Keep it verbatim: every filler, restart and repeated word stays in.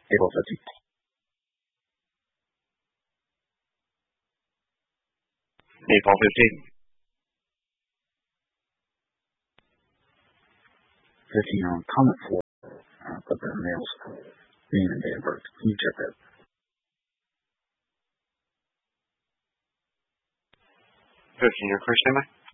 April fifteenth. April fifteenth. fifteen on comment for, uh, put their males name and date of birth. Can you check that? fifteen, your first name?